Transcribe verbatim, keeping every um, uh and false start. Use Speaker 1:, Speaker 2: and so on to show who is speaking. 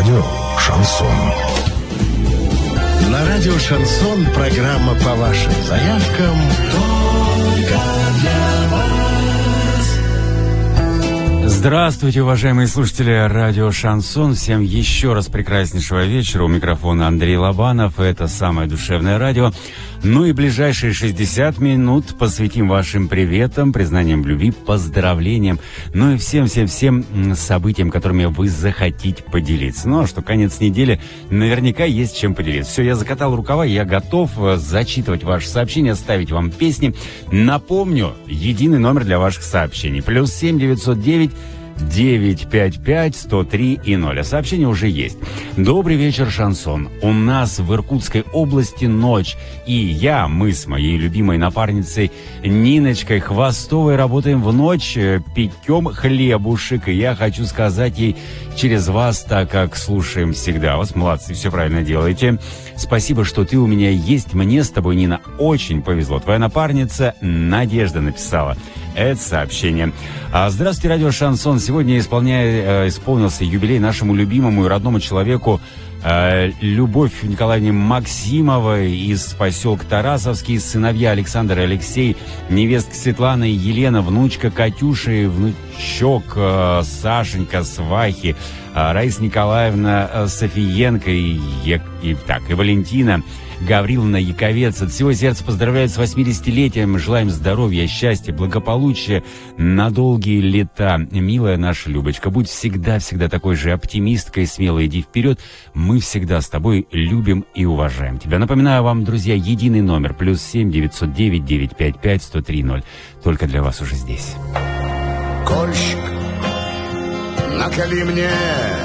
Speaker 1: радио «Шансон».
Speaker 2: На радио «Шансон» программа по вашим заявкам только для вас.
Speaker 3: Здравствуйте, уважаемые слушатели радио «Шансон». Всем еще раз прекраснейшего вечера. У микрофона Андрей Лобанов. Это самое душевное радио. Ну и ближайшие шестьдесят минут посвятим вашим приветам, признаниям в любви, поздравлениям, ну и всем-всем-всем событиям, которыми вы захотите поделиться. Ну а что, конец недели, наверняка есть чем поделиться. Все, я закатал рукава, я готов зачитывать ваши сообщения, ставить вам песни. Напомню, единый номер для ваших сообщений. Плюс семь девятьсот девять девятьсот пятьдесят пять сто три и ноль. А сообщение уже есть. Добрый вечер, Шансон. У нас в Иркутской области ночь. И я, мы с моей любимой напарницей Ниночкой Хвостовой работаем в ночь, пекем хлебушек. И я хочу сказать ей через вас, так как слушаем всегда. Вас молодцы, все правильно делаете. Спасибо, что ты у меня есть. Мне с тобой, Нина, очень повезло. Твоя напарница Надежда написала это сообщение. А, здравствуйте, радио «Шансон». Сегодня исполняя, исполнился юбилей нашему любимому и родному человеку э, Любовь Николаевне Максимовой из поселка Тарасовский, сыновья Александр и Алексей, невестка Светлана и Елена, внучка Катюша и внучок э, Сашенька, свахи, э, Раиса Николаевна э, Софиенко и, и, и, так, и Валентина Гавриловна Яковец. От всего сердца поздравляю с восьмидесятилетием. Желаем здоровья, счастья, благополучия на долгие лета. Милая наша Любочка, будь всегда-всегда такой же оптимисткой, смело иди вперед. Мы всегда с тобой любим и уважаем тебя. Напоминаю вам, друзья, единый номер. Плюс семь девятьсот девять девятьсот пятьдесят пять сто три ноль. Только для вас уже здесь.
Speaker 2: Кольщик, наколи мне